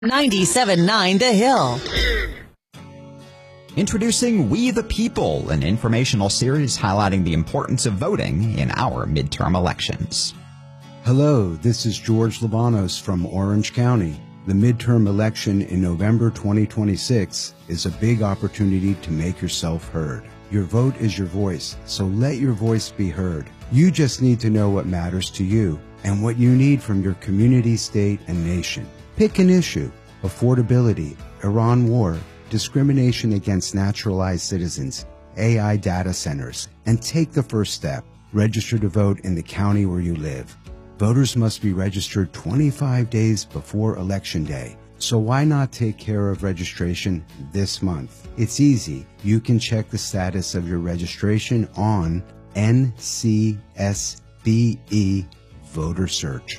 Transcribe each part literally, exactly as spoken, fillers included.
ninety-seven point nine The Hill. Introducing We the People, an informational series highlighting the importance of voting in our midterm elections. Hello, this is George Lavanos from Orange County. The midterm election in November twenty twenty-six is a big opportunity to make yourself heard. Your vote is your voice, so let your voice be heard. You just need to know what matters to you and what you need from your community, state, and nation. Pick an issue: affordability, Iran war, discrimination against naturalized citizens, A I data centers, and take the first step. Register to vote in the county where you live. Voters must be registered twenty-five days before Election Day. So why not take care of registration this month? It's easy. You can check the status of your registration on N C S B E Voter Search.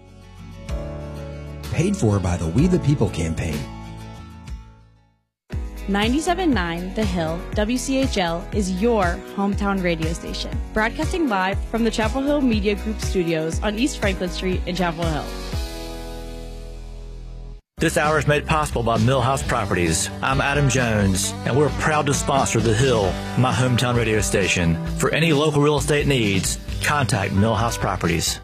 Paid for by the We the People campaign. ninety-seven point nine The Hill, W C H L, is your hometown radio station. Broadcasting live from the Chapel Hill Media Group studios on East Franklin Street in Chapel Hill. This hour is made possible by Millhouse Properties. I'm Adam Jones, and we're proud to sponsor The Hill, my hometown radio station. For any local real estate needs, contact Millhouse Properties.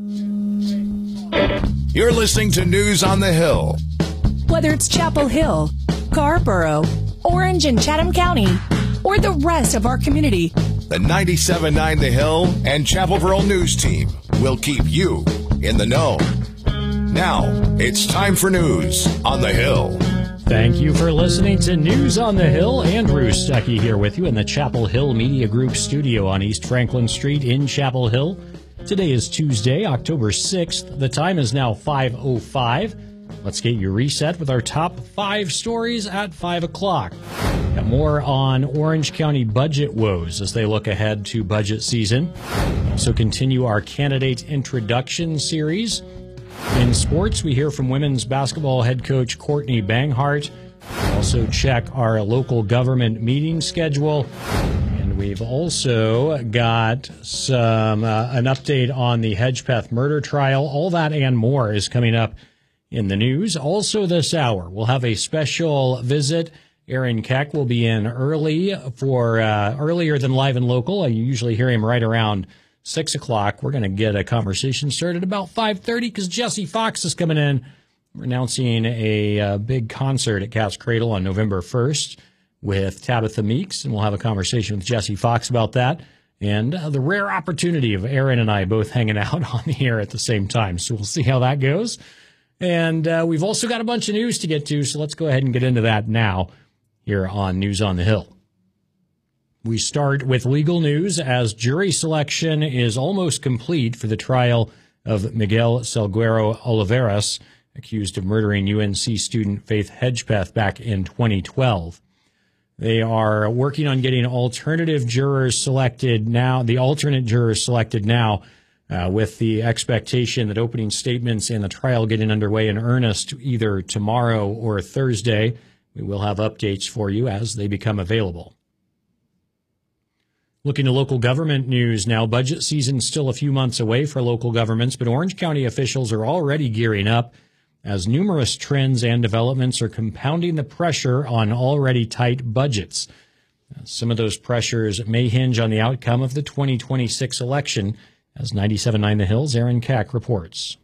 You're listening to News on the Hill. Whether it's Chapel Hill, Scarborough, Orange and Chatham County, or the rest of our community, the ninety-seven point nine The Hill and Chapelville News Team will keep you in the know. Now, it's time for News on the Hill. Thank you for listening to News on the Hill. Andrew Stuckey here with you in the Chapel Hill Media Group studio on East Franklin Street in Chapel Hill. Today is Tuesday, October sixth. The time is now five oh five. Let's get you reset with our top five stories at five o'clock. Got more on Orange County budget woes as they look ahead to budget season. Also continue our candidate introduction series. In sports, we hear from women's basketball head coach Courtney Banghart. Also check our local government meeting schedule. And we've also got some uh, an update on the Hedgepeth murder trial. All that and more is coming up in the news. Also this hour, we'll have a special visit. Aaron Keck will be in early for uh, earlier than Live and Local. I usually hear him right around six o'clock. We're going to get a conversation started about five thirty because Jesse Fox is coming in. We're announcing a uh, big concert at Cat's Cradle on November first with Tabitha Meeks, and we'll have a conversation with Jesse Fox about that and uh, the rare opportunity of Aaron and I both hanging out on the air at the same time. So we'll see how that goes. And uh, we've also got a bunch of news to get to, so let's go ahead and get into that now here on News on the Hill. We start with legal news as jury selection is almost complete for the trial of Miguel Salguero Oliveras, accused of murdering U N C student Faith Hedgepeth back in twenty twelve. They are working on getting alternative jurors selected now, the alternate jurors selected now, uh, with the expectation that opening statements in the trial getting underway in earnest either tomorrow or Thursday. We will have updates for you as they become available. Looking to local government news now, budget season still a few months away for local governments, but Orange County officials are already gearing up as numerous trends and developments are compounding the pressure on already tight budgets. Some of those pressures may hinge on the outcome of the twenty twenty-six election, as ninety-seven point nine The Hill's Aaron Keck reports.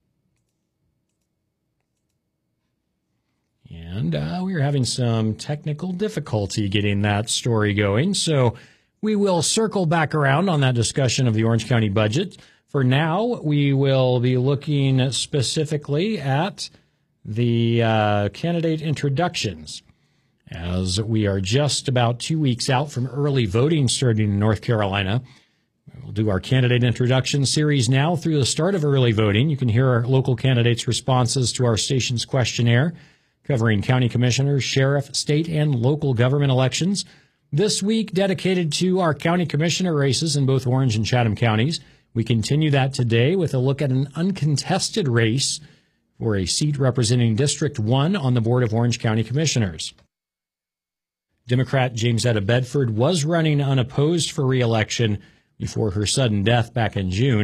And uh, we are having some technical difficulty getting that story going, so we will circle back around on that discussion of the Orange County budget. For now, we will be looking specifically at the uh, candidate introductions, as we are just about two weeks out from early voting starting in North Carolina. We'll do our candidate introduction series now through the start of early voting. You can hear our local candidates' responses to our station's questionnaire, covering county commissioners, sheriff, state, and local government elections. This week, dedicated to our county commissioner races in both Orange and Chatham counties. We continue that today with a look at an uncontested race for a seat representing District one on the Board of Orange County Commissioners. Democrat Jamesetta Bedford was running unopposed for re-election before her sudden death back in June.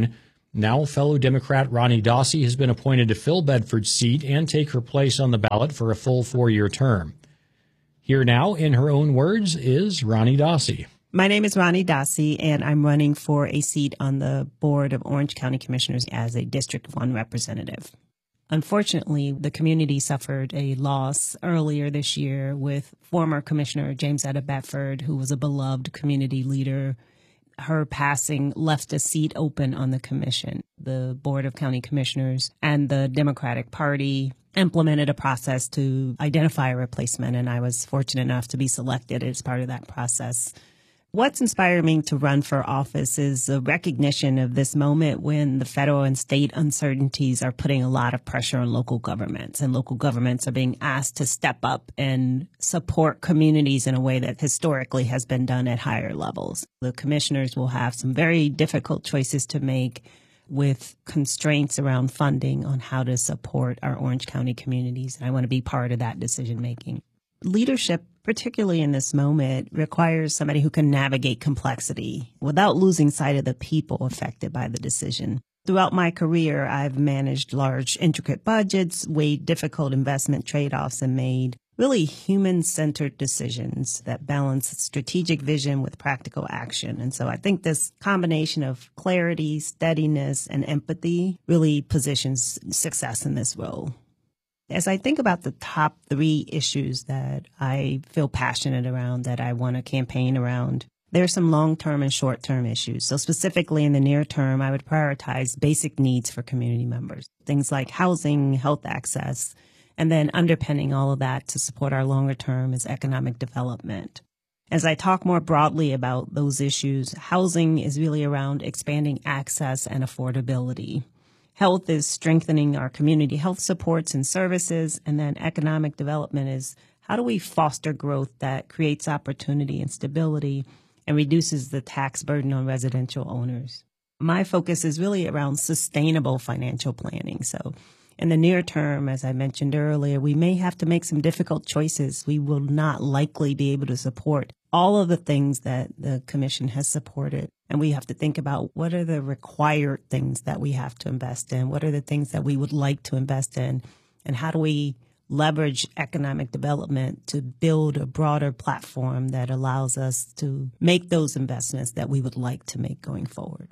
Now, fellow Democrat Ronnie Dossey has been appointed to fill Bedford's seat and take her place on the ballot for a full four-year term. Here now, in her own words, is Ronnie Dossey. My name is Ronnie Dossey, and I'm running for a seat on the board of Orange County Commissioners as a District one representative. Unfortunately, the community suffered a loss earlier this year with former Commissioner James Etta Bedford, who was a beloved community leader. Her passing left a seat open on the commission. The Board of County Commissioners and the Democratic Party implemented a process to identify a replacement, and I was fortunate enough to be selected as part of that process. What's inspired me to run for office is a recognition of this moment when the federal and state uncertainties are putting a lot of pressure on local governments, and local governments are being asked to step up and support communities in a way that historically has been done at higher levels. The commissioners will have some very difficult choices to make with constraints around funding on how to support our Orange County communities, and I want to be part of that decision making. Leadership, particularly in this moment, requires somebody who can navigate complexity without losing sight of the people affected by the decision. Throughout my career, I've managed large, intricate budgets, weighed difficult investment trade-offs, and made really human-centered decisions that balance strategic vision with practical action. And so I think this combination of clarity, steadiness, and empathy really positions success in this role. As I think about the top three issues that I feel passionate around, that I want to campaign around, there are some long-term and short-term issues. So specifically in the near term, I would prioritize basic needs for community members, things like housing, health access, and then underpinning all of that to support our longer term is economic development. As I talk more broadly about those issues, housing is really around expanding access and affordability. Health is strengthening our community health supports and services, and then economic development is how do we foster growth that creates opportunity and stability and reduces the tax burden on residential owners. My focus is really around sustainable financial planning. So in the near term, as I mentioned earlier, we may have to make some difficult choices. We will not likely be able to support all of the things that the commission has supported. And we have to think about what are the required things that we have to invest in? What are the things that we would like to invest in? And how do we leverage economic development to build a broader platform that allows us to make those investments that we would like to make going forward?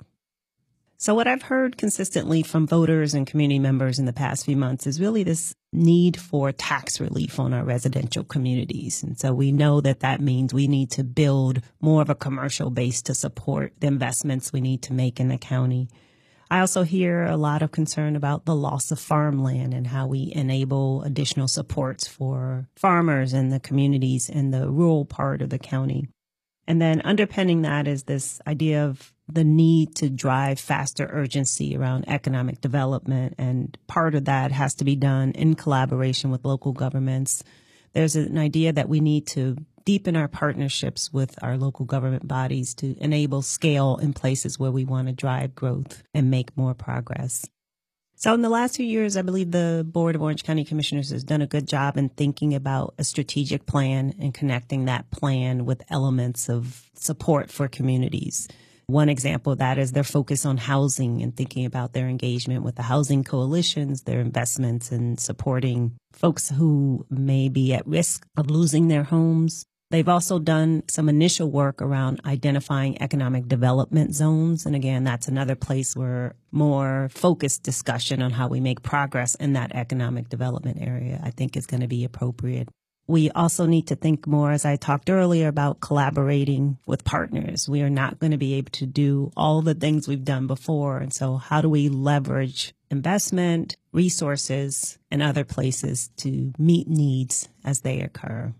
So what I've heard consistently from voters and community members in the past few months is really this need for tax relief on our residential communities. And so we know that that means we need to build more of a commercial base to support the investments we need to make in the county. I also hear a lot of concern about the loss of farmland and how we enable additional supports for farmers and the communities in the rural part of the county. And then underpinning that is this idea of the need to drive faster urgency around economic development. And part of that has to be done in collaboration with local governments. There's an idea that we need to deepen our partnerships with our local government bodies to enable scale in places where we want to drive growth and make more progress. So in the last few years, I believe the Board of Orange County Commissioners has done a good job in thinking about a strategic plan and connecting that plan with elements of support for communities. One example of that is their focus on housing and thinking about their engagement with the housing coalitions, their investments in supporting folks who may be at risk of losing their homes. They've also done some initial work around identifying economic development zones. And again, that's another place where more focused discussion on how we make progress in that economic development area, I think, is going to be appropriate. We also need to think more, as I talked earlier, about collaborating with partners. We are not going to be able to do all the things we've done before. And so how do we leverage investment, resources, and other places to meet needs as they occur?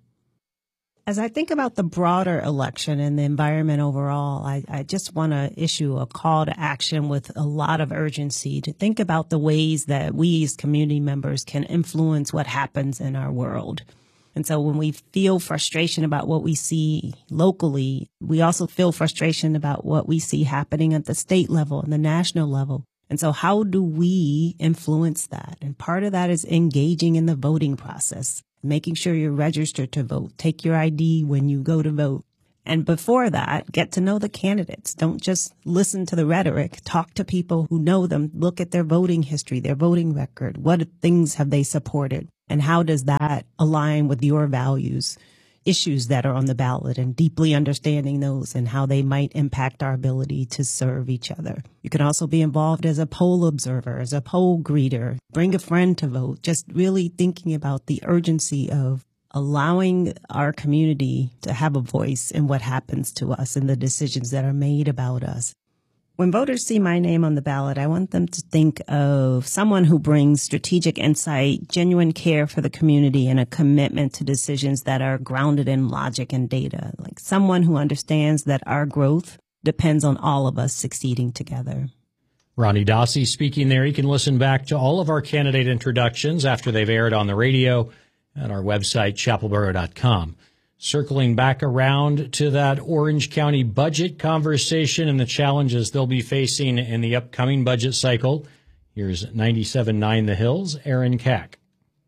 As I think about the broader election and the environment overall, I, I just want to issue a call to action with a lot of urgency to think about the ways that we as community members can influence what happens in our world. And so when we feel frustration about what we see locally, we also feel frustration about what we see happening at the state level and the national level. And so how do we influence that? And part of that is engaging in the voting process, making sure you're registered to vote, take your I D when you go to vote, And before that, get to know the candidates. Don't just listen to the rhetoric. Talk to people who know them. Look at their voting history, their voting record. What things have they supported? And how does that align with your values, issues that are on the ballot, and deeply understanding those and how they might impact our ability to serve each other. You can also be involved as a poll observer, as a poll greeter. Bring a friend to vote. Just really thinking about the urgency of allowing our community to have a voice in what happens to us and the decisions that are made about us. When voters see my name on the ballot, I want them to think of someone who brings strategic insight, genuine care for the community, and a commitment to decisions that are grounded in logic and data. Like someone who understands that our growth depends on all of us succeeding together. Ronnie Dossi speaking there. You can listen back to all of our candidate introductions after they've aired on the radio at our website, chapel borough dot com. Circling back around to that Orange County budget conversation and the challenges they'll be facing in the upcoming budget cycle, here's ninety-seven point nine The Hill's Aaron Keck.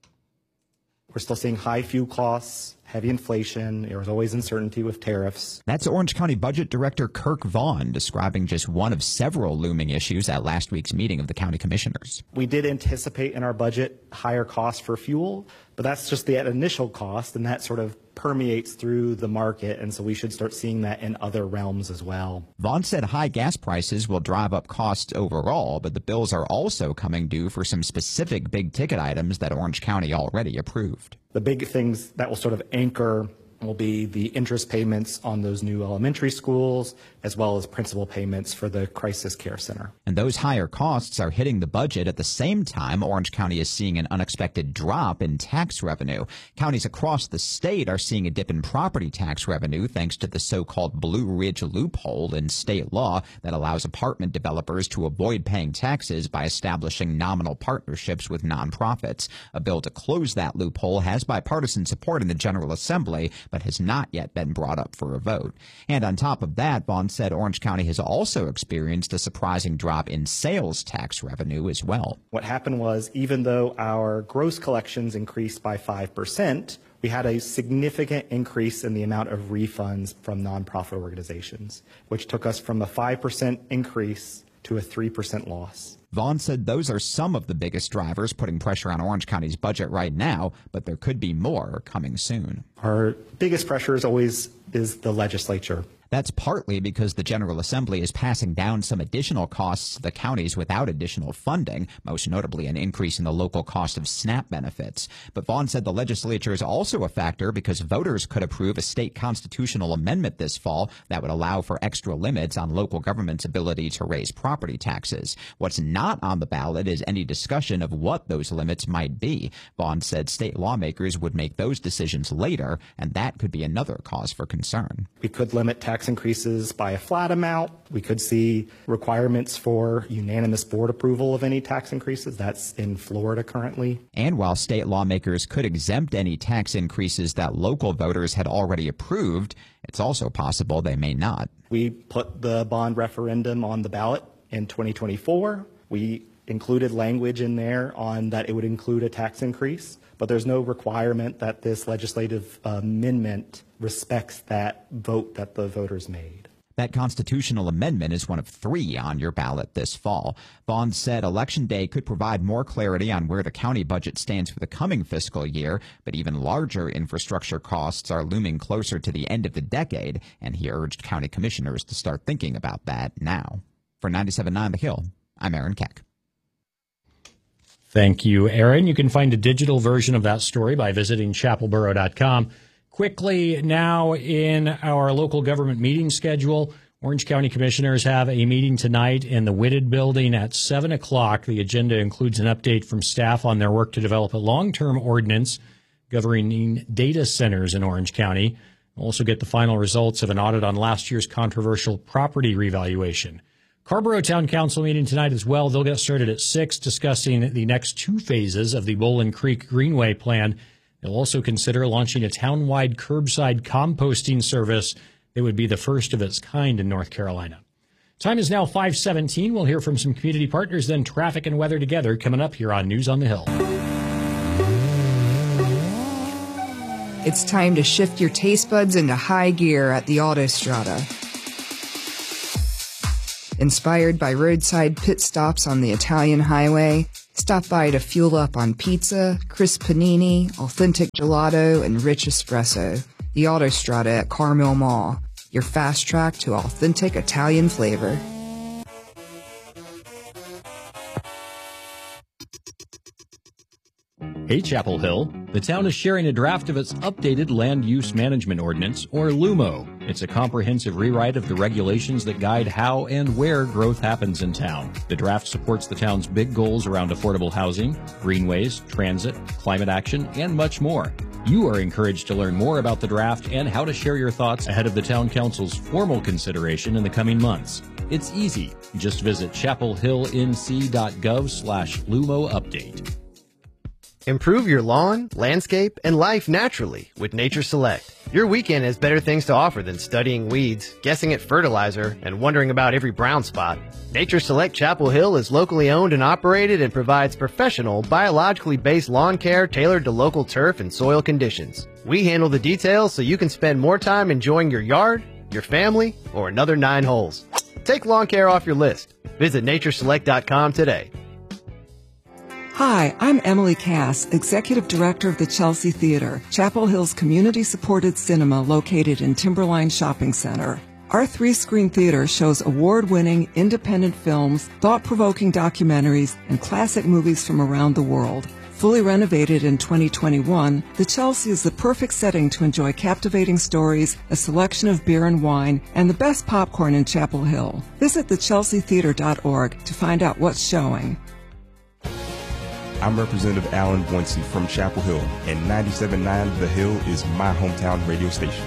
We're still seeing high fuel costs, heavy inflation. There was always uncertainty with tariffs. That's Orange County Budget Director Kirk Vaughn describing just one of several looming issues at last week's meeting of the county commissioners. We did anticipate in our budget higher costs for fuel, but that's just the initial cost, and that sort of permeates through the market, and so we should start seeing that in other realms as well. Vaughn said high gas prices will drive up costs overall, but the bills are also coming due for some specific big-ticket items that Orange County already approved. The big things that will sort of anchor will be the interest payments on those new elementary schools, as well as principal payments for the crisis care center. And those higher costs are hitting the budget at the same time Orange County is seeing an unexpected drop in tax revenue. Counties across the state are seeing a dip in property tax revenue thanks to the so-called Blue Ridge loophole in state law that allows apartment developers to avoid paying taxes by establishing nominal partnerships with nonprofits. A bill to close that loophole has bipartisan support in the General Assembly, but has not yet been brought up for a vote. And on top of that, Vaughn said Orange County has also experienced a surprising drop in sales tax revenue as well. What happened was, even though our gross collections increased by five percent, we had a significant increase in the amount of refunds from nonprofit organizations, which took us from a five percent increase to a three percent loss. Vaughn said those are some of the biggest drivers putting pressure on Orange County's budget right now, but there could be more coming soon. Our biggest pressure is always is the legislature. That's partly because the General Assembly is passing down some additional costs to the counties without additional funding, most notably an increase in the local cost of SNAP benefits. But Vaughn said the legislature is also a factor because voters could approve a state constitutional amendment this fall that would allow for extra limits on local government's ability to raise property taxes. What's not on the ballot is any discussion of what those limits might be. Vaughn said state lawmakers would make those decisions later, and that could be another cause for concern. We could limit tax increases by a flat amount. We could see requirements for unanimous board approval of any tax increases. That's in Florida currently. And while state lawmakers could exempt any tax increases that local voters had already approved, it's also possible they may not. We put the bond referendum on the ballot in twenty twenty-four. We included language in there on that it would include a tax increase, but there's no requirement that this legislative amendment respects that vote that the voters made. That constitutional amendment is one of three on your ballot this fall. Vaughn said Election Day could provide more clarity on where the county budget stands for the coming fiscal year, but even larger infrastructure costs are looming closer to the end of the decade, and he urged county commissioners to start thinking about that now. For ninety-seven point nine The Hill, I'm Aaron Keck. Thank you, Aaron. You can find a digital version of that story by visiting chapel borough dot com. Quickly now in our local government meeting schedule, Orange County Commissioners have a meeting tonight in the Whitted Building at seven o'clock. The agenda includes an update from staff on their work to develop a long-term ordinance governing data centers in Orange County. We'll also get the final results of an audit on last year's controversial property revaluation. Carrboro Town Council meeting tonight as well. They'll get started at six, discussing the next two phases of the Bowling Creek Greenway plan. They'll also consider launching a town-wide curbside composting service that would be the first of its kind in North Carolina. Time is now five seventeen. We'll hear from some community partners, then traffic and weather together coming up here on News on the Hill. It's time to shift your taste buds into high gear at the Autostrada. Inspired by roadside pit stops on the Italian highway, stop by to fuel up on pizza, crisp panini, authentic gelato, and rich espresso. The Autostrada at Carmel Mall, your fast track to authentic Italian flavor. Hey, Chapel Hill. The town is sharing a draft of its updated Land Use Management Ordinance, or LUMO. It's a comprehensive rewrite of the regulations that guide how and where growth happens in town. The draft supports the town's big goals around affordable housing, greenways, transit, climate action, and much more. You are encouraged to learn more about the draft and how to share your thoughts ahead of the Town Council's formal consideration in the coming months. It's easy. Just visit chapelhillnc.gov slash LUMO update. Improve your lawn, landscape, and life naturally with Nature Select. Your weekend has better things to offer than studying weeds, guessing at fertilizer, and wondering about every brown spot. Nature Select Chapel Hill is locally owned and operated and provides professional, biologically based lawn care tailored to local turf and soil conditions. We handle the details so you can spend more time enjoying your yard, your family, or another nine holes. Take lawn care off your list. Visit nature select dot com today. Hi, I'm Emily Cass, Executive Director of the Chelsea Theater, Chapel Hill's community-supported cinema located in Timberline Shopping Center. Our three-screen theater shows award-winning independent films, thought-provoking documentaries, and classic movies from around the world. Fully renovated in twenty twenty-one, the Chelsea is the perfect setting to enjoy captivating stories, a selection of beer and wine, and the best popcorn in Chapel Hill. Visit the chelsea theater dot org to find out what's showing. I'm Representative Alan Boyncy from Chapel Hill, and ninety-seven point nine The Hill is my hometown radio station.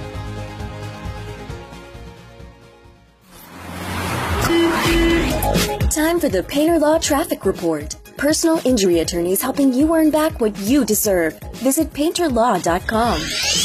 Time for the Painter Law Traffic Report. Personal injury attorneys helping you earn back what you deserve. Visit painter law dot com.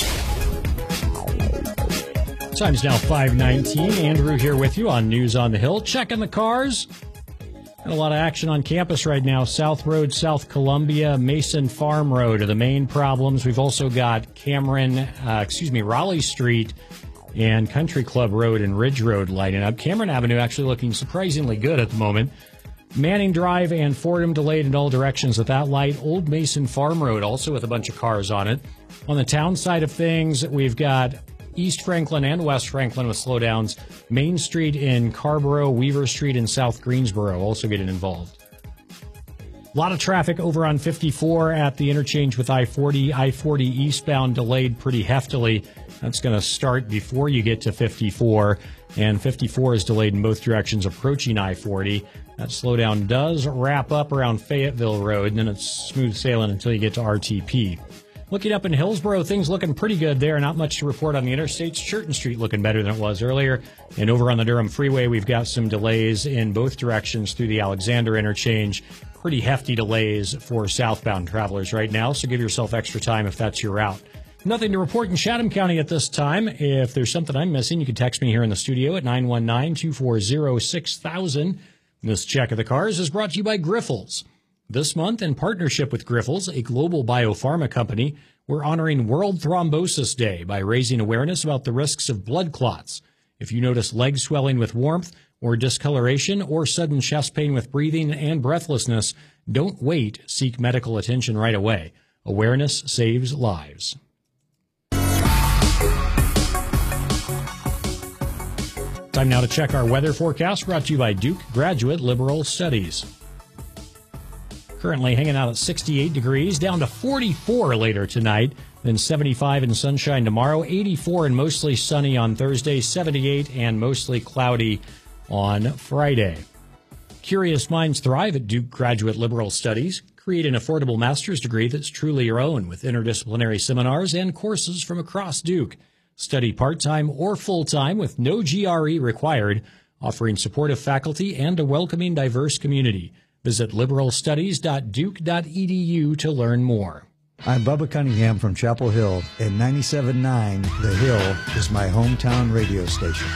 Time's now five nineteen. Andrew here with you on News on the Hill. Checking the cars. Got a lot of action on campus right now. South Road, South Columbia, Mason Farm Road are the main problems. We've also got Cameron, uh, excuse me, Raleigh Street and Country Club Road and Ridge Road lighting up. Cameron Avenue actually looking surprisingly good at the moment. Manning Drive and Fordham delayed in all directions at that light. Old Mason Farm Road also with a bunch of cars on it. On the town side of things, we've got East Franklin and West Franklin with slowdowns. Main Street in Carborough, Weaver Street in South Greensboro also getting involved. A lot of traffic over on fifty-four at the interchange with I forty. I forty eastbound delayed pretty heftily. That's going to start before you get to fifty-four. And fifty-four is delayed in both directions approaching I forty. That slowdown does wrap up around Fayetteville Road, and then it's smooth sailing until you get to R T P. Looking up in Hillsborough, things looking pretty good there. Not much to report on the interstates. Churton Street looking better than it was earlier. And over on the Durham Freeway, we've got some delays in both directions through the Alexander interchange. Pretty hefty delays for southbound travelers right now, so give yourself extra time if that's your route. Nothing to report in Chatham County at this time. If there's something I'm missing, you can text me here in the studio at nine one nine, two four zero, six thousand. This check of the cars is brought to you by Grifols. This month, in partnership with Grifols, a global biopharma company, we're honoring World Thrombosis Day by raising awareness about the risks of blood clots. If you notice leg swelling with warmth or discoloration or sudden chest pain with breathing and breathlessness, don't wait. Seek medical attention right away. Awareness saves lives. Time now to check our weather forecast, brought to you by Duke Graduate Liberal Studies. Currently hanging out at sixty-eight degrees, down to forty-four later tonight, then seventy-five and sunshine tomorrow, eighty-four and mostly sunny on Thursday, seventy-eight and mostly cloudy on Friday. Curious minds thrive at Duke Graduate Liberal Studies. Create an affordable master's degree that's truly your own with interdisciplinary seminars and courses from across Duke. Study part-time or full-time with no G R E required, offering supportive faculty and a welcoming, diverse community. Visit liberal studies dot duke dot e d u to learn more. I'm Bubba Cunningham from Chapel Hill, and ninety-seven point nine The Hill is my hometown radio station.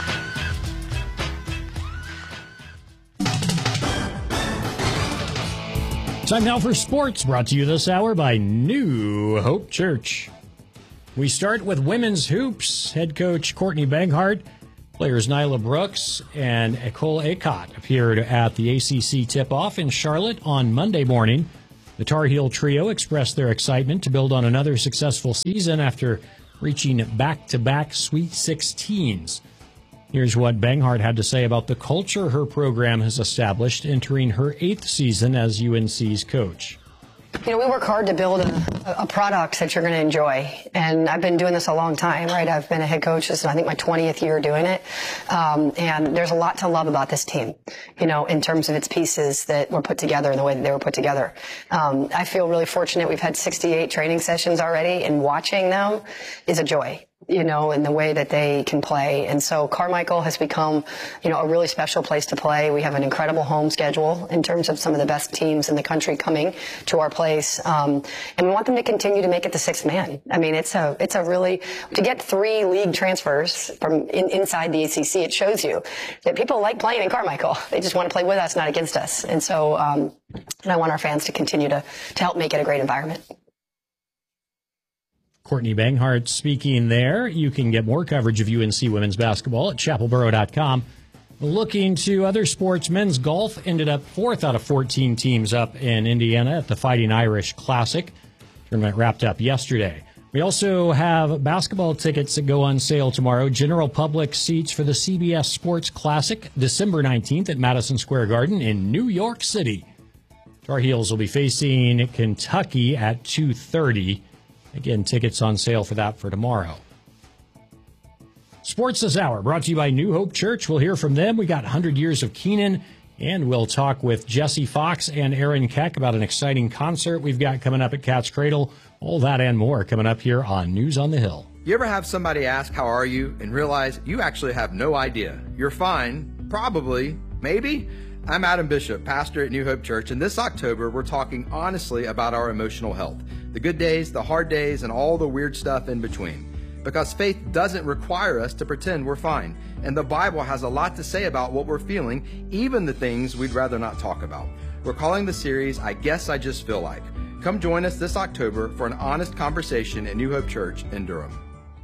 Time now for sports, brought to you this hour by New Hope Church. We start with women's hoops. Head coach Courtney Banghart, players Nyla Brooks and Ecole Akot appeared at the A C C tip-off in Charlotte on Monday morning. The Tar Heel trio expressed their excitement to build on another successful season after reaching back-to-back Sweet sixteens. Here's what Banghart had to say about the culture her program has established entering her eighth season as U N C's coach. You know, we work hard to build a, a product that you're going to enjoy. And I've been doing this a long time, right? I've been a head coach. This is, I think, my twentieth year doing it. Um, and there's a lot to love about this team, you know, in terms of its pieces that were put together and the way that they were put together. Um, I feel really fortunate. We've had sixty-eight training sessions already, and watching them is a joy, you know, in the way that they can play. And so Carmichael has become, you know, a really special place to play. We have an incredible home schedule in terms of some of the best teams in the country coming to our place. Um, and we want them to continue to make it the sixth man. I mean, it's a, it's a really, to get three league transfers from in, inside the A C C, it shows you that people like playing in Carmichael. They just want to play with us, not against us. And so, um, and I want our fans to continue to, to help make it a great environment. Courtney Banghart speaking there. You can get more coverage of U N C women's basketball at chapel borough dot com. Looking to other sports, men's golf ended up fourth out of fourteen teams up in Indiana at the Fighting Irish Classic. Tournament wrapped up yesterday. We also have basketball tickets that go on sale tomorrow. General public seats for the C B S Sports Classic, December nineteenth at Madison Square Garden in New York City. Tar Heels will be facing Kentucky at two thirty. Again, tickets on sale for that for tomorrow. Sports this hour brought to you by New Hope Church. We'll hear from them. We got one hundred years of Keenan, and we'll talk with Jesse Fox and Aaron Keck about an exciting concert we've got coming up at Cat's Cradle. All that and more coming up here on News on the Hill. You ever have somebody ask, how are you, and realize you actually have no idea? You're fine, probably, maybe? I'm Adam Bishop, pastor at New Hope Church, and this October we're talking honestly about our emotional health. The good days, the hard days, and all the weird stuff in between. Because faith doesn't require us to pretend we're fine. And the Bible has a lot to say about what we're feeling, even the things we'd rather not talk about. We're calling the series, I Guess I Just Feel Like. Come join us this October for an honest conversation at New Hope Church in Durham.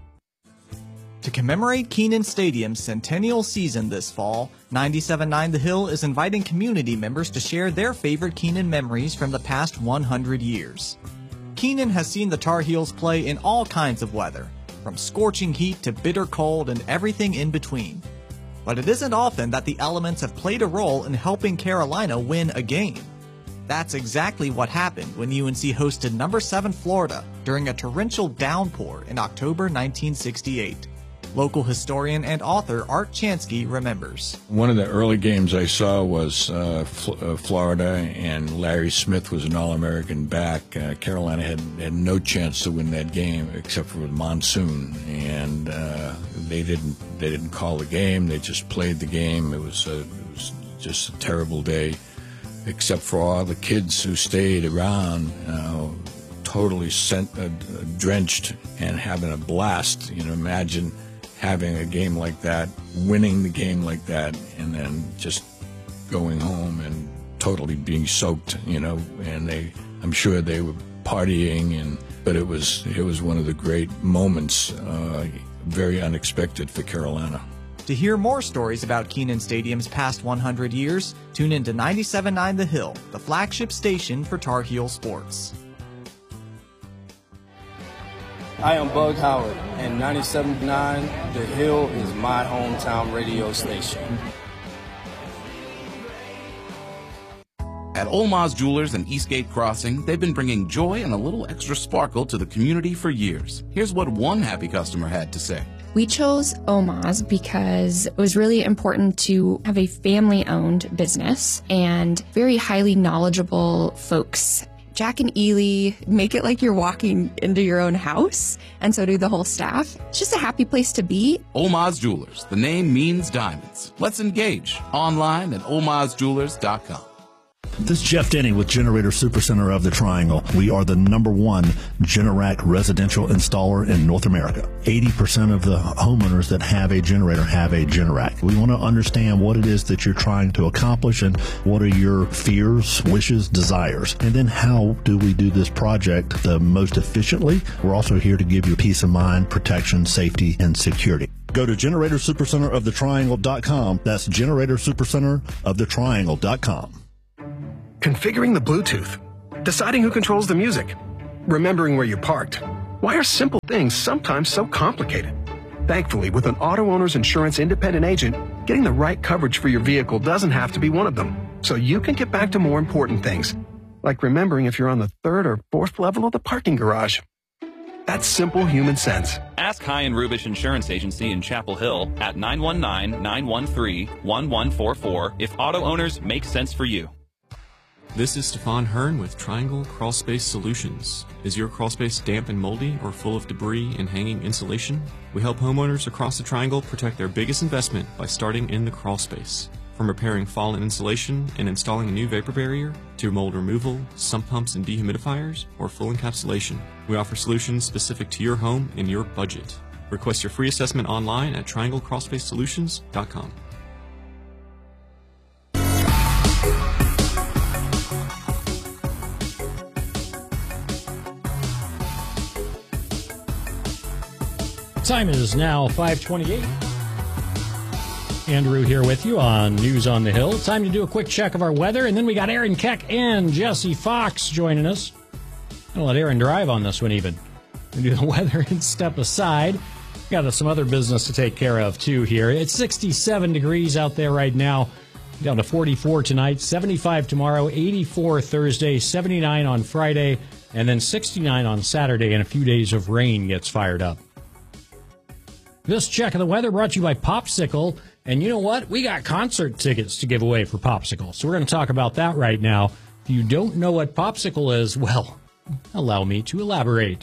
To commemorate Kenan Stadium's centennial season this fall, ninety-seven point nine The Hill is inviting community members to share their favorite Kenan memories from the past one hundred years. Kenan has seen the Tar Heels play in all kinds of weather, from scorching heat to bitter cold and everything in between. But it isn't often that the elements have played a role in helping Carolina win a game. That's exactly what happened when U N C hosted number seven Florida during a torrential downpour in October nineteen sixty-eight. Local historian and author Art Chansky remembers. One of the early games I saw was uh, F- uh, Florida, and Larry Smith was an All-American back. Uh, Carolina had, had no chance to win that game except for the monsoon, and uh, they didn't they didn't call the game. They just played the game. It was a, it was just a terrible day, except for all the kids who stayed around, uh, totally sent, uh, drenched and having a blast. You know, imagine having a game like that, winning the game like that, and then just going home and totally being soaked, you know, and they, I'm sure they were partying, and but it was it was one of the great moments, uh, very unexpected for Carolina. To hear more stories about Kenan Stadium's past one hundred years, tune in to ninety-seven point nine The Hill, the flagship station for Tar Heel sports. I am Bug Howard, and ninety-seven point nine The Hill is my hometown radio station. At Olmaz Jewelers and Eastgate Crossing, they've been bringing joy and a little extra sparkle to the community for years. Here's what one happy customer had to say. We chose Olmaz because it was really important to have a family-owned business and very highly knowledgeable folks. Jack and Ely make it like you're walking into your own house, and so do the whole staff. It's just a happy place to be. Olmaz Jewelers. The name means diamonds. Let's engage online at olmaz jewelers dot com. This is Jeff Denny with Generator Supercenter of the Triangle. We are the number one Generac residential installer in North America. eighty percent of the homeowners that have a generator have a Generac. We want to understand what it is that you're trying to accomplish and what are your fears, wishes, desires. And then how do we do this project the most efficiently? We're also here to give you peace of mind, protection, safety, and security. Go to generator supercenter of the triangle dot com. That's generator supercenter of the triangle dot com. Configuring the Bluetooth, deciding who controls the music, remembering where you parked. Why are simple things sometimes so complicated? Thankfully, with an auto owner's insurance independent agent, getting the right coverage for your vehicle doesn't have to be one of them. So you can get back to more important things, like remembering if you're on the third or fourth level of the parking garage. That's simple human sense. Ask High and Rubish Insurance Agency in Chapel Hill at nine one nine, nine one three, one one four four if auto owners make sense for you. This is Stefan Hearn with Triangle Crawl Space Solutions. Is your crawl space damp and moldy or full of debris and hanging insulation? We help homeowners across the Triangle protect their biggest investment by starting in the crawl space. From repairing fallen insulation and installing a new vapor barrier, to mold removal, sump pumps and dehumidifiers, or full encapsulation, we offer solutions specific to your home and your budget. Request your free assessment online at triangle crawl space solutions dot com. Time is now five twenty-eight. Andrew here with you on News on the Hill. Time to do a quick check of our weather, and then we got Aaron Keck and Jesse Fox joining us. I'll let Aaron drive on this one even. We do the weather and step aside. We got some other business to take care of, too, here. It's sixty-seven degrees out there right now, down to forty-four tonight, seventy-five tomorrow, eighty-four Thursday, seventy-nine on Friday, and then sixty-nine on Saturday, and a few days of rain gets fired up. This check of the weather brought to you by Popsicle. And you know what? We got concert tickets to give away for Popsicle. So we're going to talk about that right now. If you don't know what Popsicle is, well, allow me to elaborate.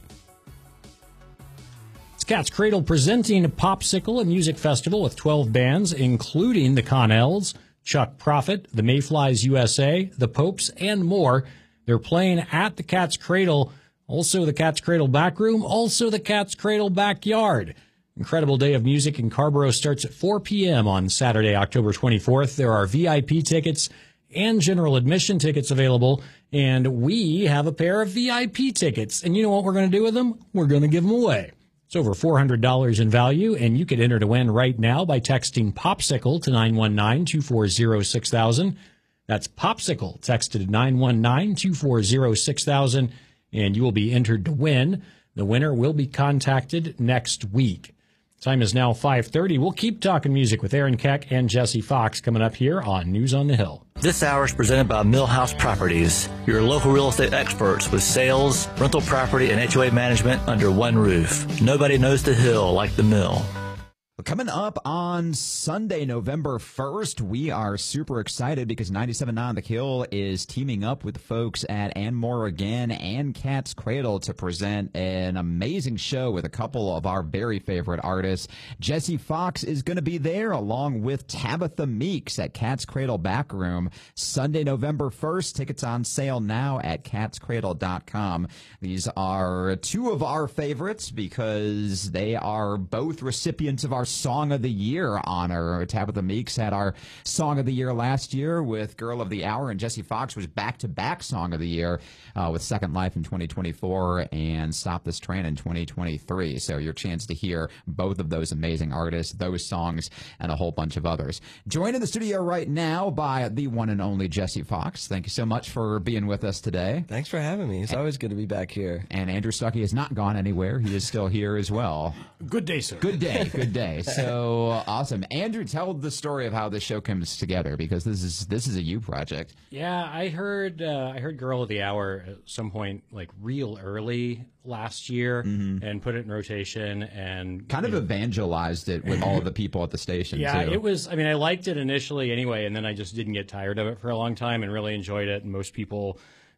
It's Cat's Cradle presenting Popsicle, a music festival with twelve bands, including the Connells, Chuck Prophet, the Mayflies U S A, the Popes, and more. They're playing at the Cat's Cradle, also the Cat's Cradle back room, also the Cat's Cradle backyard. Incredible day of music in Carrboro starts at four p.m. on Saturday, October twenty-fourth. There are V I P tickets and general admission tickets available, and we have a pair of V I P tickets. And you know what we're going to do with them? We're going to give them away. It's over four hundred dollars in value, and you could enter to win right now by texting Popsicle to nine one nine, two four zero, six thousand. That's Popsicle, texted to nine one nine, two four zero, six thousand, and you will be entered to win. The winner will be contacted next week. Time is now five thirty. We'll keep talking music with Aaron Keck and Jesse Fox coming up here on News on the Hill. This hour is presented by Millhouse Properties, your local real estate experts with sales, rental property, and H O A management under one roof. Nobody knows the Hill like the Mill. Coming up on Sunday, November first, we are super excited because ninety-seven point nine The Hill is teaming up with folks at And More Again and Cat's Cradle to present an amazing show with a couple of our very favorite artists. Jesse Fox is going to be there along with Tabitha Meeks at Cat's Cradle Backroom. Sunday, November first. Tickets on sale now at cats cradle dot com. These are two of our favorites because they are both recipients of our Song of the Year honor. Tabitha Meeks had our Song of the Year last year with Girl of the Hour, and Jesse Fox was back-to-back Song of the Year uh, with Second Life in twenty twenty-four and Stop This Train in twenty twenty-three. So your chance to hear both of those amazing artists, those songs, and a whole bunch of others. Joined in the studio right now by the one and only Jesse Fox. Thank you so much for being with us today. Thanks for having me. It's and, always good to be back here. And Andrew Stuckey has not gone anywhere. He is still here as well. Good day, sir. Good day. Good day. So awesome. Andrew, tell the story of how this show comes together, because this is this is a you project. Yeah, I heard uh, I heard Girl of the Hour at some point, like real early last year, mm-hmm. and put it in rotation and kind of know, evangelized it with all of the people at the station. Yeah, too. It was. I mean, I liked it initially anyway, and then I just didn't get tired of it for a long time and really enjoyed it. And most people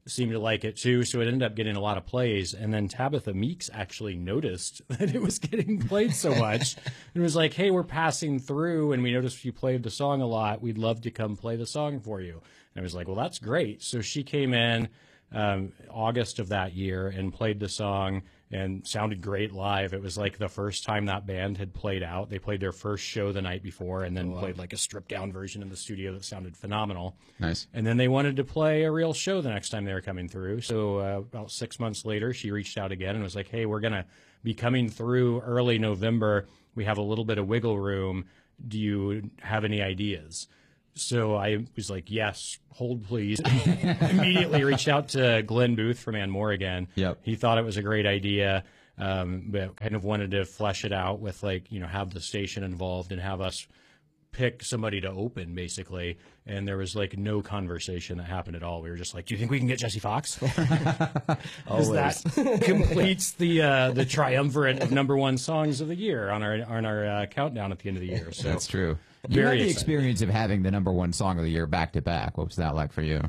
seemed to like it too, so it ended up getting a lot of plays. And then Tabitha Meeks actually noticed that it was getting played so much and was like, hey, we're passing through and we noticed you played the song a lot. We'd love to come play the song for you. And I was like, well, that's great. So she came in um, August of that year and played the song and sounded great live. It was like the first time that band had played out. They played their first show the night before and then oh, wow. played like a stripped down version in the studio that sounded phenomenal. Nice. And then they wanted to play a real show the next time they were coming through. So uh, about six months later, she reached out again and was like, hey, we're going to be coming through early November. We have a little bit of wiggle room. Do you have any ideas? So I was like, yes, hold please. Immediately reached out to Glenn Booth from Ann Moore again. Yep. He thought it was a great idea, um, but kind of wanted to flesh it out with like, you know, have the station involved and have us pick somebody to open basically. And there was like no conversation that happened at all. We were just like, do you think we can get Jesse Fox? Always. That completes the uh, the triumvirate of number one songs of the year on our on our uh, countdown at the end of the year. So that's true. You had the exciting. experience of having the number one song of the year back to back. What was that like for you?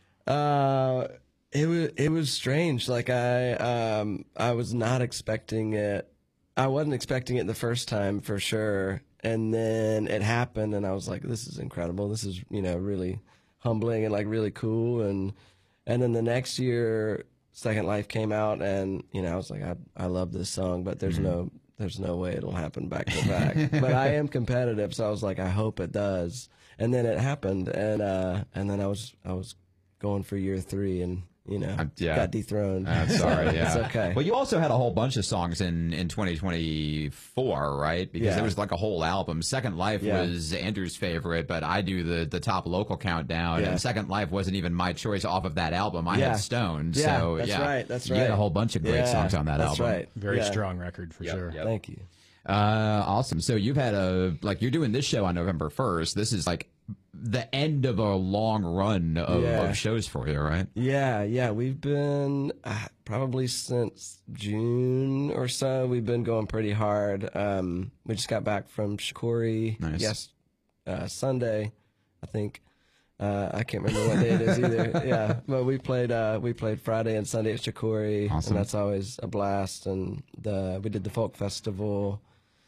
Uh, it was it was strange. Like I um I was not expecting it. I wasn't expecting it the first time for sure, and then it happened, and I was like, "This is incredible. This is you know really humbling and like really cool." And and then the next year, Second Life came out, and you know I was like, "I I love this song, but there's mm-hmm. no." There's no way it'll happen back to back. But I am competitive, so I was like, I hope it does. And then it happened, and uh, and then I was I was going for year three, and you know, uh, yeah. got dethroned. Uh, sorry, yeah, it's okay. Well, you also had a whole bunch of songs in in twenty twenty-four, right? Because yeah. there was like a whole album. Second Life yeah. was Andrew's favorite, but I do the the top local countdown, yeah. and Second Life wasn't even my choice off of that album. I yeah. had Stone, yeah, so that's yeah, right. That's right. You had a whole bunch of great yeah, songs on that that's album. Right. Very yeah. strong record for yep, sure. Yep. Thank you. Uh, awesome. So you've had a, like, you're doing this show on November first. This is like the end of a long run of, yeah. of shows for you, right? Yeah, yeah. We've been uh, probably since June or so. We've been going pretty hard. Um, we just got back from Shakori. Nice. Yes, uh, Sunday, I think. Uh, I can't remember what day it is either. Yeah, but we played uh, we played Friday and Sunday at Shakori, awesome. And that's always a blast. And the we did the folk festival,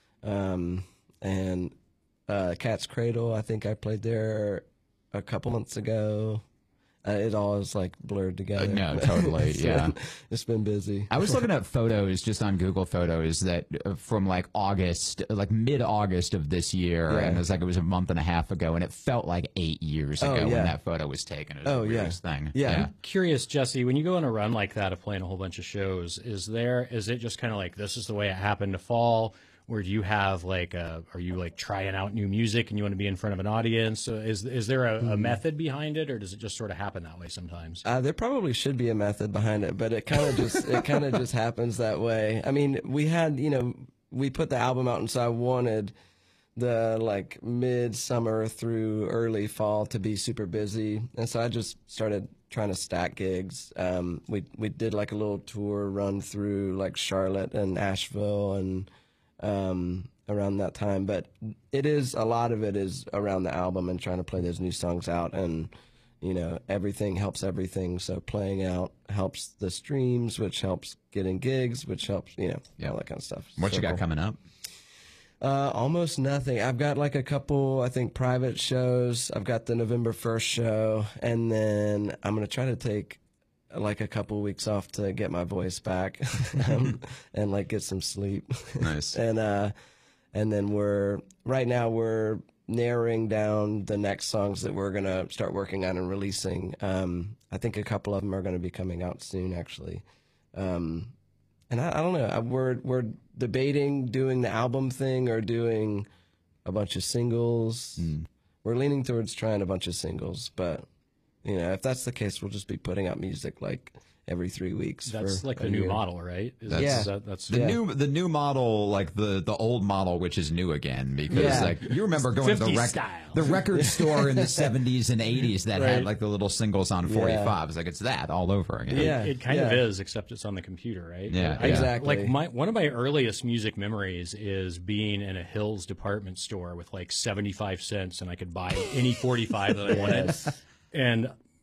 um, and uh, Cat's Cradle. I think I played there a couple months ago. Uh, it all is like blurred together. Uh, no, totally. it's yeah, been, it's been busy. I was looking at photos just on Google Photos that uh, from like August, like mid August of this year, yeah. and it was like it was a month and a half ago, and it felt like eight years ago oh, yeah. when that photo was taken. It was oh the weirdest yeah, thing. Yeah. yeah. I'm curious, Jesse, when you go on a run like that of playing a whole bunch of shows, is there is it just kind of like this is the way it happened to fall? Or do you have like a, are you like trying out new music and you want to be in front of an audience? So is is there a, a method behind it, or does it just sort of happen that way sometimes? Uh, there probably should be a method behind it, but it kind of just it kind of just happens that way. I mean, we had you know we put the album out, and so I wanted the like midsummer through early fall to be super busy, and so I just started trying to stack gigs. Um, we we did like a little tour run through like Charlotte and Asheville and. Um, around that time, but it is a lot of it is around the album and trying to play those new songs out, and you know everything helps everything. So playing out helps the streams, which helps getting gigs, which helps you know yeah. all that kind of stuff. What Circle. You got coming up? Uh, almost nothing. I've got like a couple, I think, private shows. I've got the November first show, and then I'm gonna try to take like a couple weeks off to get my voice back um, and like get some sleep. Nice. and uh, and then we're right now we're narrowing down the next songs that we're gonna start working on and releasing. Um, I think a couple of them are gonna be coming out soon, actually. Um, and I, I don't know. We're we're debating doing the album thing or doing a bunch of singles. Mm. We're leaning towards trying a bunch of singles, but. You know, if that's the case, we'll just be putting out music like every three weeks. That's for like a the new year. model, right? Is that's, that, yeah, is that, that's the yeah. new the new model, like the the old model, which is new again. Because yeah. like you remember going to the rec- style. the record store in the seventies and eighties that right. had like the little singles on forty-five. Yeah. It's like it's that all over again. Yeah. It, it kind yeah. of is, except it's on the computer, right? Yeah, I, exactly. Like my one of my earliest music memories is being in a Hills department store with like seventy-five cents, and I could buy any forty-five that I wanted. Yes. And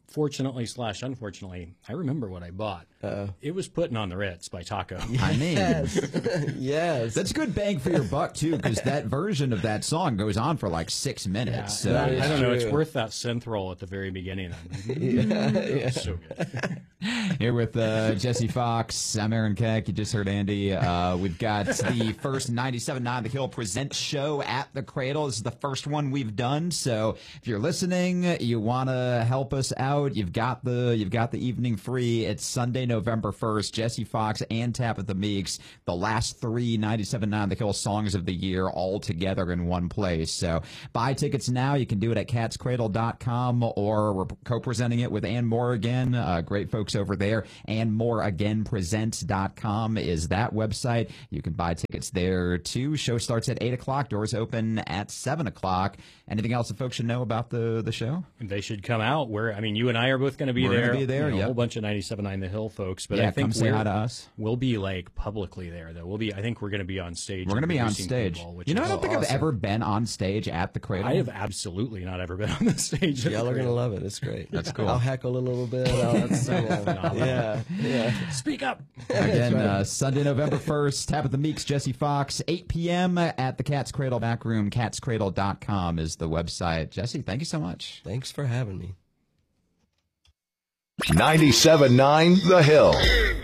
fortunately slash unfortunately, I remember what I bought. Uh-oh. It was Putting on the Ritz by Taco. I mean, yes. yes. That's good bang for your buck, too, because that version of that song goes on for like six minutes. Yeah, so. I, I don't know. It's true. worth that synth roll at the very beginning. yeah, yeah. So good. Here with uh, Jesse Fox, I'm Aaron Keck. You just heard Andy. Uh, we've got the first ninety-seven point nine The Hill Presents show at the Cradle. This is the first one we've done. So if you're listening, you want to help us out, you've got the you've got the evening free. It's Sunday, November first. Jesse Fox and Tabitha Meeks, the last three ninety-seven point nine The Hill songs of the year, all together in one place. So buy tickets now. You can do it at cats cradle dot com, or we're co-presenting it with Ann Moore Again. Uh, great folks over there. Ann Moore Again Presents dot com is that website. You can buy tickets there too. Show starts at eight o'clock. Doors open at seven o'clock. Anything else that folks should know about the the show? They should come out. Where I mean, you and I are both going to be We're there. Gonna be there. You know, Yep. A whole bunch of ninety-seven point nine The Hill folks. But Yeah, I think come say we're- hi to us. We'll be like publicly there, though. We'll be. I think we're going to be on stage. We're going to be on introducing stage. people, which You know, I is don't think awesome. I've ever been on stage at the Cradle. I have absolutely not ever been on the stage. at Y'all the are going to Cradle. love it. It's great. That's cool. I'll heckle a little bit. I'll, That's so you know, phenomenal. yeah, yeah. Speak up. Again, right. uh, Sunday, November first, Tabitha Meeks, Jesse Fox, eight p.m. at the Cat's Cradle back room. cats cradle dot com is the website. Jesse, thank you so much. Thanks for having me. ninety-seven point nine The Hill.